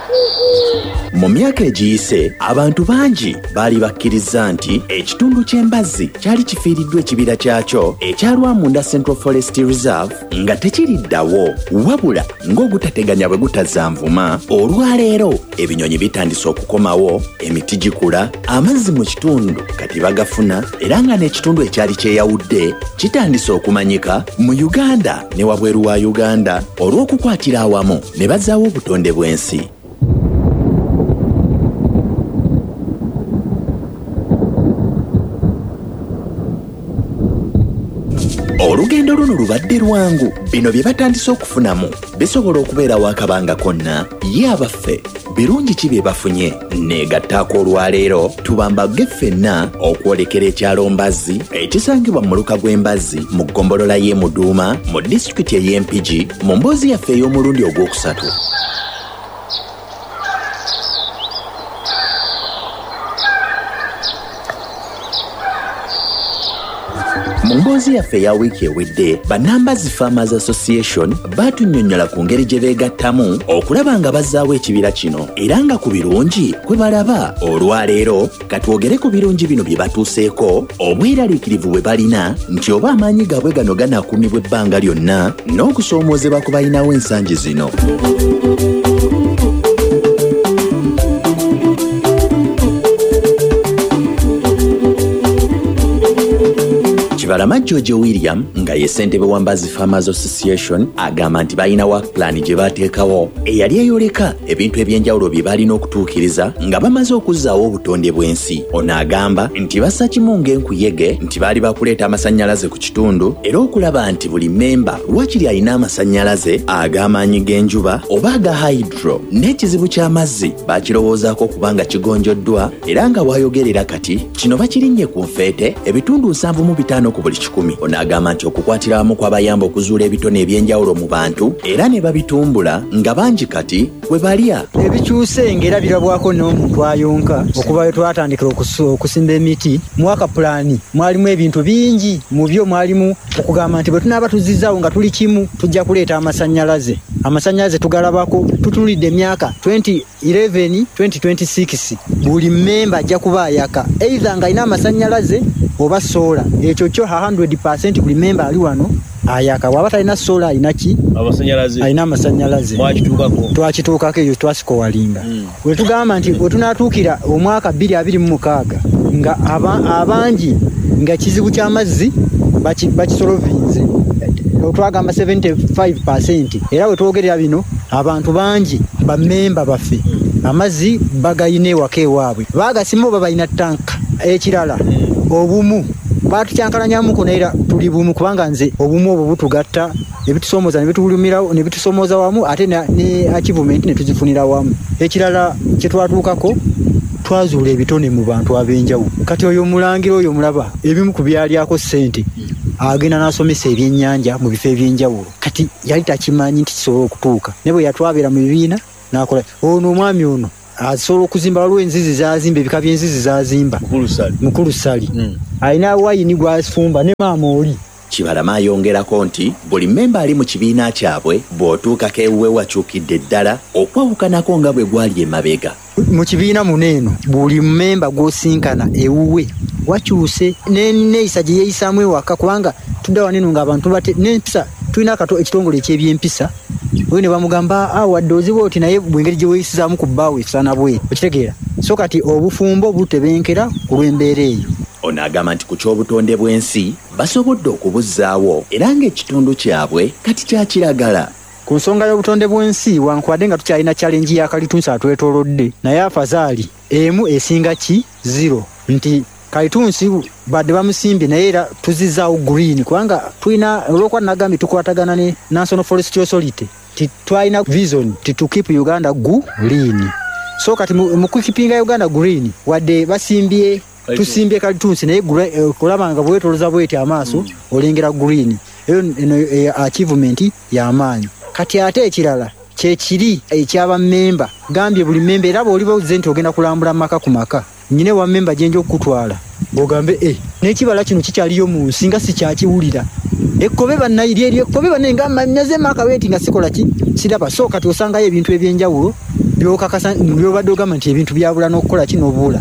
Mu myaka egiyise abantu bangi baali bakkiriza nti ekitundu ky'Embazzi kyali kifiiriddwa ekibira kyakyo ekya Lwamunda Central Forest Reserve nga tekiriddawo wabula ng'ogutateganya bwe gutazza nvuma. Olwaleero ebinyonyi bitandise okukomawo, emiti gikula, amazzi mu kitundu kati bagafuna era nga n'ekitundu ekyali kyeyawudde kitandise okumanyika mu Uganda ne wabweru wa Uganda olw'okukwatira awamu ne bazzaawo obutonde bw'ensi. Olugendo luno lubadde lwangu. Bino bye batandise okufunamu bisobola okubeerawo akabanga konna. Ye abaffe birungi ki bye bafunye? Neegattaako olwaleero tubambage ffenna okwolekera ekyalo Mbazzi ekisangibwa mu muluka gw'Embazzi mu ggombolola y'e Muduuma mu disitulikiti ey'e Mpigi mu mboozi yaffe ey'omulundi ogwokusatu. Mu mboozi yaffe ya wiiki ewedde Bannambazzi Farmers Association batunnyonnyola ku ngeri gye beegattamu okulaba nga bazzaawo ekibira kino era nga ku birungi kwe balaba. Olwaleero katwogere ku birungi bino bye batuuseeko, obweraliikirivu bwe balina nti oba amaanyi gaabwe gano ganaakuumibwa ebbanga lyonna n'okusoomoozebwa ku balinawo ensangi zino. Kibalama George William nga ye ssentebe wa Mbazzi Farmers Association agamba nti balina work plan gye baateekawo eyali eyoleka ebintu eby'enjawulo bye balina okutuukiriza nga bamaze okuzzaawo obutonde bw'ensi. Ono agamba nti bassa kimu ng'enkuyege nti baali bakuleeta amasannyalaze ku kitundu era okulaba nti buli mmemba lwakiri alina amasannyalaze ag'amaanyi g'enjuba oba aga hydro n'ekizibu ky'amazzi baakirowoozaako kubanga kigonjoddwa era nga bw'ayogerera kati kino bakirinnye ku nfeete ebitundu 75 ku buli 100. Ono agamba nti okukwatira wamu kwabayamba okuzuula ebitone eby'enjawulo mu bantu era ne babitumbula nga bangi kati bwe balya. Ebikyuse ng'era birabwako n'omuntu ayonka okuva we twatandikira okusimba emiti. Mwaka pulaani mwalimu ebintu bingi, mu byo mwalimu okugamba nti bwe tunaaba tuzizzaawo nga tuli kimu tujja kuleeta amasannyalaze. Amasannyalaze tugalabako tutunulidde emyaka 2011-2026 buli mmemba ajja kuba ayaka either nga alina amasannyalaze oba sola. Ekyo kyo 100% buli memba ali wano ayaka. Waba talina sola alina ki? Amasannyalaze. Alina amasannyalaze. Twakituukako eyo twasikowalinga. We tugamba nti bwe tunaatuukira omwaka 2026 nga abangi nga kizibu ky'amazzi bakisolovinze twagamba 75%. Era we twogerera bino abantu bangi bammemba baffe amazzi bagayina ewaka ewaabwe baagasimu oba balina tanka. Ekirala obumu batukyankalanyamuko naye tuli bumu kubanga nze obumu obwo butugatta ebitusomooza ne bitulumirawo ne bitusomooza wamu ate ne achievement ne tuzifunira wamu. Ekirala kye twatuukako twazuula ebitone mu bantu ab'enjawulo. Kati oyo omulangiro oyo omulaba ebimu ku byalyako ssente agenda n'asomesa ebyennyanja mu bifo eby'enjawulo. Kati yali takimanyi nti kisobola okutuuka ne bwe yatwabira mu bibiina n'akola. Ono omwami ono asobola okuzimba waliwo enzizi zazimba ebika by'enzizi zazimba Mukulu Sali alina wayini gw'afumba ne maama oli. Kibalama ayongerako nti buli mmemba ali mu kibiina kyabwe bw'otuukako ewuwe wakyukidde ddala okwawukanako nga bwe gwali emabega. Mu kibiina muneeno buli mmemba gw'osinkana ewuwe wakyuse n'enneeyisa gye yeeyisaamu ewaka kubanga tudda waneno ng'abantu n'empisa tulina ekitongole eky'ebyempisa. Oyo ne bamugamba wadde oziba oti naye bwengeri gye weeyisizaamu ku bbaawe efaana bwe okitegeera. So kati obufumbo butebenkera ku lw'embeera eyo. Ono agamba nti ku ky'obutonde bw'ensi basobodde okubuzzaawo era ng'ekitundu kyabwe kati kyakiragala. Ku nsonga y'obutonde bw'ensi wankwadde nga tukyalina challenge ya kalitunsi atwetoolodde naye afazaali emu esinga ki 0 nti kalitunsi badde bamusimbye naye era tuzizzaawo green kubanga tulina olw'okuba nagambye tukwatagana ne National Forestry Authority twalina vision to keep Uganda green. So kati mu kukipinga Uganda green wadde basimbye tusimbye kalitunsi naye kulaba nga bwetoloza bweti amaaso olengera green. Eyo achievement y'amaanyi. Kati ate ekirala kyekiri ekyabammemba gambye buli mmemba era bw'oliba ozze nti ogenda kulambula maka ku maka nyine wa mmemba gyenja okukutwala ng'ogambe n'ekibala kino kikyaliyo mu nsi nga sikyakiwulira ekkobe bannayiri eryo ekkobe banne nga naze maka weeti nga sikola ki siraba. So kati osangayo ebintu eby'enjawulo byokakasa byobadde ogamba nti ebintu byabula n'okukola kino obula.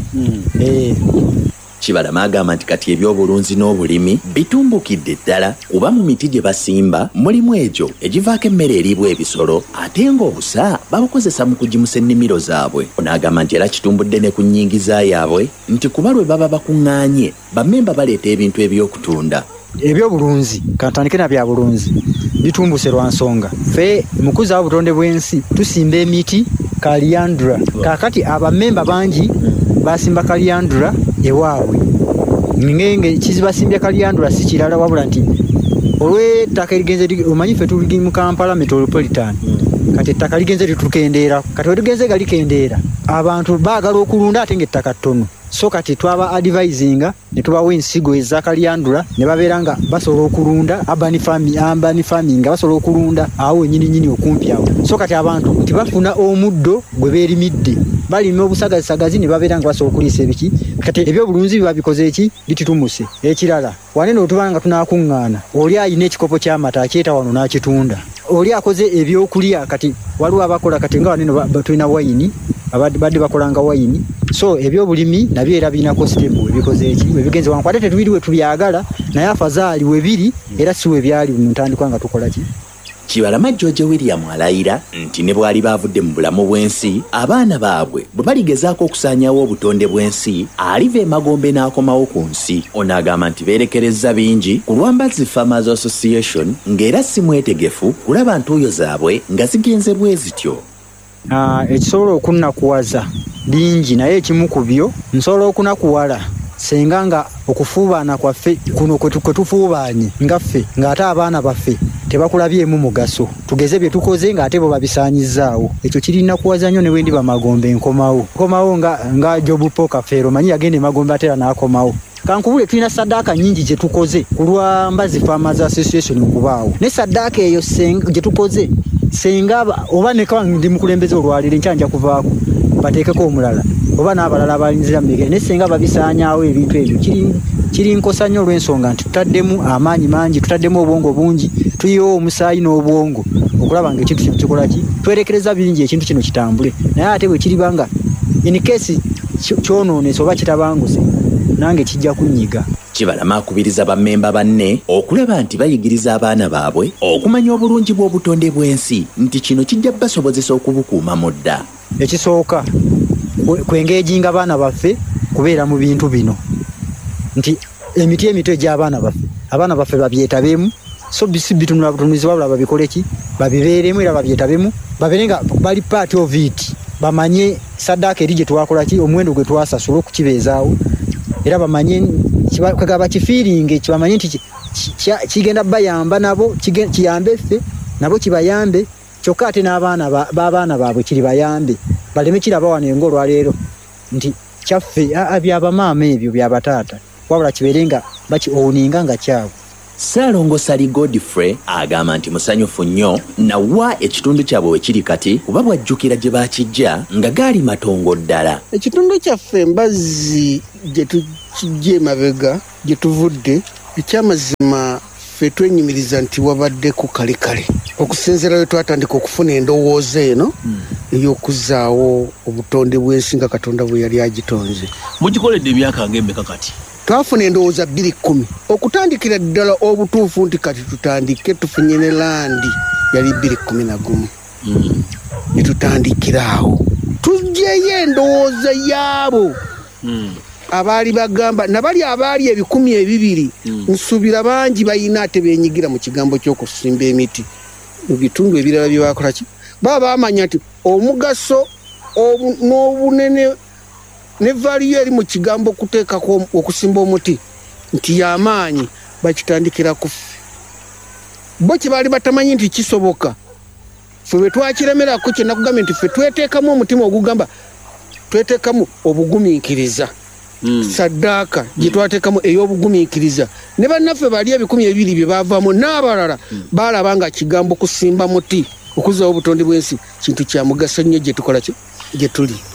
Kibalama agamba nti kati ebyobulunzi n'obulimi bitumbukidde ddala kuba mu miti gye basimba mulimu egyo egivaako emmere eriibwa ebisolo ate ng'obusa babukozesa mu kugimusa ennimiro zaabwe. N'agamba nti era kitumbudde ne ku nnyingiza yaabwe nti kuba lwe baba bakuŋŋaanye bammemba baleeta ebintu eby'okutunda. Ebyobulunzi kantandike na bya bulunzi bitumbuse lwa nsonga ffe mukuza obutonde bw'ensi tusimba emiti kaliandra kakati abamemba bangi basimba kaliandra ewaabwe ngenge kizibasimbya kaliandra si kirala wabula nti olw'ettaka erigenze omanyi ffe tuli mu Kampala metropolitan kati ettaka ligenze litukendeera kati wetugenze ga likendeera abantu baagala okulunda ate ng'ettaka ttono so kati twaba advisinga ne tubawa ensigo eza kaliandra ne babeera nga basobola okulunda urban farming nga basobola okulunda awo nyini okumpi awo so kati abantu nti bafuna omuddo gwe beerimidde balima obusagazisagazi ne babeera nga basobola okuliisa ebiki kati ebyobulunzi babikoze eki bitutumuse. Ekirala wanene otubanga nga tunaakuŋŋaana oli ayina ekikopo ky'amata akyeta wano n'akitunda oli akoze ebyokulya kati waliwo abakola kati nga wanene tulina wayini badde bakolanga wayini so ebyobulimi nabyo era birinako sitepu ebikoze eki webigenze wankwate tetubiri we tubyagala naye afazaali webiri era si we byali mu ntandikwa nga tukola ki. Kibalama George William alayira nti ne bwali bavudde mu bulamu bw'ensi abaana baabwe bwe baligezaako okusaanyawo obutonde bw'ensi aliva emagombe n'akomawo ku nsi. Ono agamba nti beerekerezza bingi ku Lwambazzi Farmers Association ng'era si mwetegefu kulaba ntuuyo zaabwe nga zigenze bwe zityo. Ekisobola okunnakuwaza bingi naye ekimu ku byo nsobola okunakuwala senga nga okufuubaana kwaffe kuno kwe tufuubaanye nga ffe ng'ate abaana baffe tebakulabyemu mugaso tugeze bye tukoze ng'ate bo babisaanyizzaawo ekyo kirina kuwaza nnyo ne wendi bamagombe nkomawo nga Job Poka Fero manyi yagenda emagombe ate era n'akomawo kankubule tulina saddaaka nnyingi gye tukoze ku Lwambazzi Farmers Association okubaawo ne saddaaka eyo gye tukoze senga oba nekawa ndi mukulembeze olwalire nkyanja kuvaako bateekeko omulala oba n'abalala abalinzira mmege ne senga babisaanyaawo ebintu ebyo kiri nkosa nnyo olw'ensonga nti tutaddemu amaanyi mangi tutaddemu obwongo bungi tuyiwa omusaayi n'obwongo okulaba nga ekintu kino kikola ki twerekereza bingi ekintu kino kitambule naye ate bwe kiribanga in case kyonoonese oba kitabanguse nange kijja kunyiga. Kibalama akubiriza bammemba banne okulaba nti bayigiriza abaana baabwe okumanya obulungi bw'obutonde bw'ensi nti kino kijja basobozesa okubukuuma mu dda. Ekisooka kwengejinga abaana baffe kubeera mu bintu bino nti emiti emito egy'abaana baffe babyetabeemu so bitunula butunuzi wabula babikole ki babibeeremu era babyetabemu babeere nga bali part of it bamanye saddaaka eri gye twakola ki omuwendo gwe twasasula okukibeezaawo era bamanye kwegaba kifiiringe kibamanye nti kigenda bayamba nabo kiyambe ffe nabo kibayambe kyokka ate n'abaana baabwe kiri bayambe baleme kirabawana engo olwaleero nti kyaffe byabamaama ebyo byabataata wabula kibeere nga bakiowuninga nga kyabwe. Ssaalongo Sali Godfrey agamba nti musanyufu nnyo nawa ekitundu kyabwe we kiri kati kuba bwajjukira gye baakijja nga gaali matongo ddala. Ekitundu kyaffe Mbazzi gye tukijja emabega gye tuvudde ekyamazima ffe twenyumiriza nti wabadde ku kale okusinziira we twatandika okufuna endowooza eno ey'okuzzaawo obutonde bw'ensi nga Katonda bwe yali agitonze. Mugikoledde emyaka ng'emmeka kati? Twafuna endowooza 210 okutandikira ddala obutuufu nti kati tutandike tufunye ne landi yali 211 ne tutandikiraawo tuggyeyo endowooza yaabo abaali bagamba nabali abaali 200 nsuubira bangi bayina ate beenyigira mu kigambo ky'okusimba emiti mu bitundu ebirala bye bakola ki baba bamanya nti omugaso n'obunene ne value eri mu kigambo kuteekako okusimba omuti nti y'amaanyi bakitandikira ku ffe bo kye baali batamanyi nti kisoboka ffe bwe twakiremerako kye nakugambye nti ffe tweteekamu omutima ogugamba tweteekamu obugumiikiriza saddaaka gye twateekamu ey'obugumiikiriza ne bannaffe bali 200 bye baavaamu n'abalala baalaba nga kigambo kusimba muti okuzzaawo obutonde bw'ensi kintu kya mugaso nnyo gye tukola gye tuli.